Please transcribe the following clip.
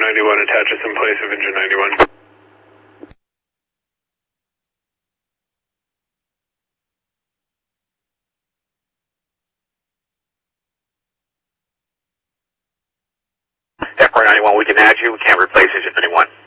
91 attaches in place of engine 91. FR91, we can add you. We can't replace engine 91.